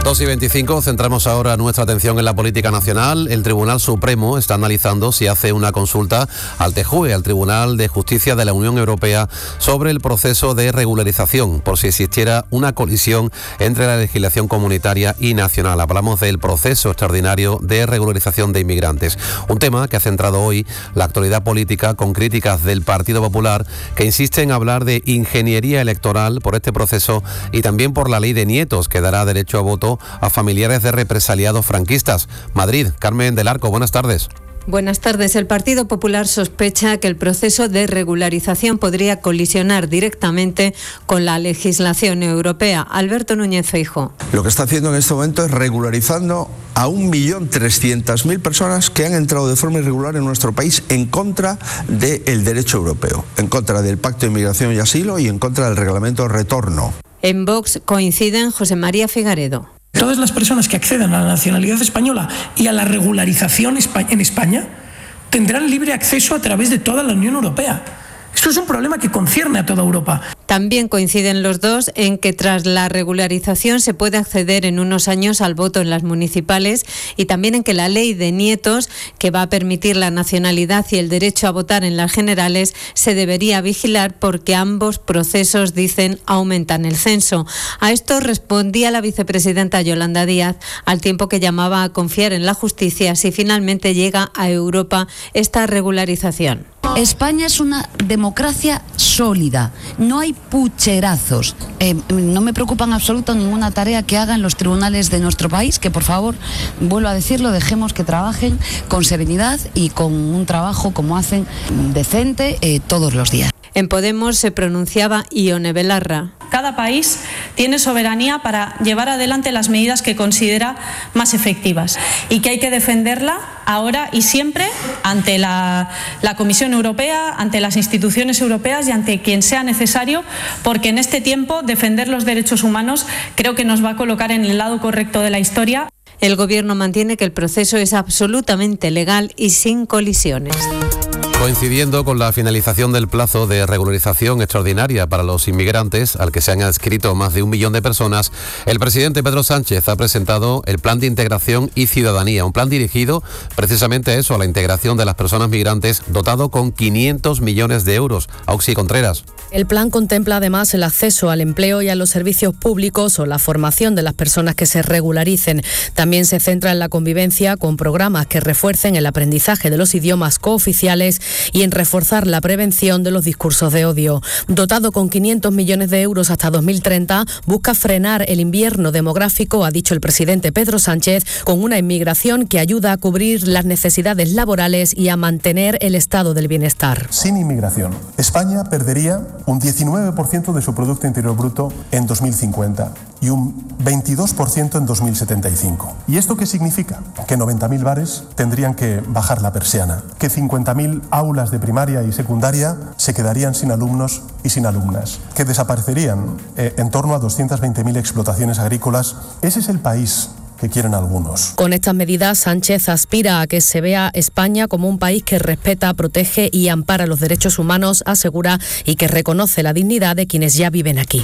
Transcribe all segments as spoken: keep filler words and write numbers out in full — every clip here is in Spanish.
dos y veinticinco, centramos ahora nuestra atención en la política nacional. El Tribunal Supremo está analizando si hace una consulta al T J U E, al Tribunal de Justicia de la Unión Europea, sobre el proceso de regularización, por si existiera una colisión entre la legislación comunitaria y nacional. Hablamos del proceso extraordinario de regularización de inmigrantes, un tema que ha centrado hoy la actualidad política, con críticas del Partido Popular, que insiste en hablar de ingeniería electoral por este proceso y también por la ley de nietos, que dará derecho a voto a familiares de represaliados franquistas. Madrid, Carmen del Arco, buenas tardes. Buenas tardes. El Partido Popular sospecha que el proceso de regularización podría colisionar directamente con la legislación europea. Alberto Núñez Feijóo. Lo que está haciendo en este momento es regularizando a un millón trescientas mil personas que han entrado de forma irregular en nuestro país en contra del derecho europeo, en contra del Pacto de Inmigración y Asilo y en contra del Reglamento de Retorno. En Vox coinciden José María Figaredo. Todas las personas que accedan a la nacionalidad española y a la regularización en España tendrán libre acceso a través de toda la Unión Europea. Esto es un problema que concierne a toda Europa. También coinciden los dos en que tras la regularización se puede acceder en unos años al voto en las municipales, y también en que la ley de nietos, que va a permitir la nacionalidad y el derecho a votar en las generales, se debería vigilar porque ambos procesos, dicen, aumentan el censo. A esto respondía la vicepresidenta Yolanda Díaz, al tiempo que llamaba a confiar en la justicia si finalmente llega a Europa esta regularización. España es una democracia sólida, no hay pucherazos. Eh, no me preocupa en absoluto ninguna tarea que hagan los tribunales de nuestro país, que por favor, vuelvo a decirlo, dejemos que trabajen con serenidad y con un trabajo como hacen decente eh, todos los días. En Podemos se pronunciaba Ione Belarra. Cada país tiene soberanía para llevar adelante las medidas que considera más efectivas y que hay que defenderla ahora y siempre ante la, la Comisión Europea, ante las instituciones europeas y ante quien sea necesario, porque en este tiempo defender los derechos humanos creo que nos va a colocar en el lado correcto de la historia. El Gobierno mantiene que el proceso es absolutamente legal y sin colisiones. Coincidiendo con la finalización del plazo de regularización extraordinaria para los inmigrantes, al que se han adscrito más de un millón de personas, el presidente Pedro Sánchez ha presentado el Plan de Integración y Ciudadanía, un plan dirigido precisamente a eso, a la integración de las personas migrantes, dotado con quinientos millones de euros. Auxi Contreras. El plan contempla además el acceso al empleo y a los servicios públicos o la formación de las personas que se regularicen. También se centra en la convivencia con programas que refuercen el aprendizaje de los idiomas cooficiales y en reforzar la prevención de los discursos de odio. Dotado con quinientos millones de euros hasta dos mil treinta, busca frenar el invierno demográfico, ha dicho el presidente Pedro Sánchez, con una inmigración que ayuda a cubrir las necesidades laborales y a mantener el estado del bienestar. Sin inmigración, España perdería un diecinueve por ciento de su Producto Interior Bruto en dos mil cincuenta y un veintidós por ciento en dos mil setenta y cinco. ¿Y esto qué significa? Que noventa mil bares tendrían que bajar la persiana, que cincuenta mil aulas de primaria y secundaria se quedarían sin alumnos y sin alumnas, que desaparecerían eh, en torno a doscientas veinte mil explotaciones agrícolas. Ese es el país que quieren algunos. Con estas medidas, Sánchez aspira a que se vea España como un país que respeta, protege y ampara los derechos humanos, asegura, y que reconoce la dignidad de quienes ya viven aquí.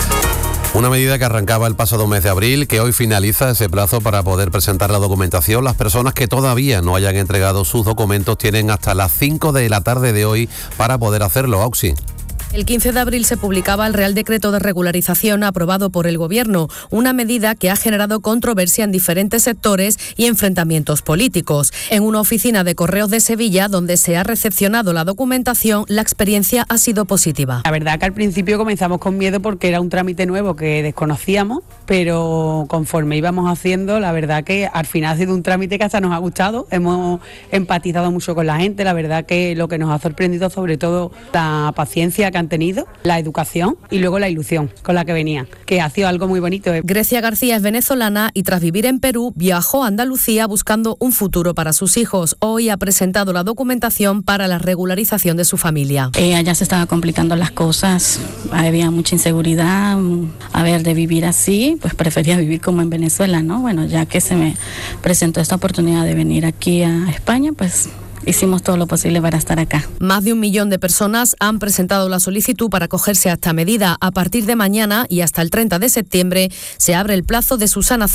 Una medida que arrancaba el pasado mes de abril, que hoy finaliza ese plazo para poder presentar la documentación. Las personas que todavía no hayan entregado sus documentos tienen hasta las cinco de la tarde de hoy para poder hacerlo. Auxi. El quince de abril se publicaba el Real Decreto de Regularización aprobado por el Gobierno, una medida que ha generado controversia en diferentes sectores y enfrentamientos políticos. En una oficina de Correos de Sevilla, donde se ha recepcionado la documentación, la experiencia ha sido positiva. La verdad que al principio comenzamos con miedo porque era un trámite nuevo que desconocíamos, pero conforme íbamos haciendo, la verdad que al final ha sido un trámite que hasta nos ha gustado. Hemos empatizado mucho con la gente, la verdad que lo que nos ha sorprendido sobre todo la paciencia que han tenido, la educación y luego la ilusión con la que venían, que ha sido algo muy bonito. Grecia García es venezolana y tras vivir en Perú viajó a Andalucía buscando un futuro para sus hijos. Hoy ha presentado la documentación para la regularización de su familia. Eh, allá se estaban complicando las cosas, había mucha inseguridad, a ver, de vivir así, pues prefería vivir como en Venezuela, ¿no? Bueno, ya que se me presentó esta oportunidad de venir aquí a España, pues hicimos todo lo posible para estar acá. Más de un millón de personas han presentado la solicitud para acogerse a esta medida. A partir de mañana y hasta el treinta de septiembre se abre el plazo de Susana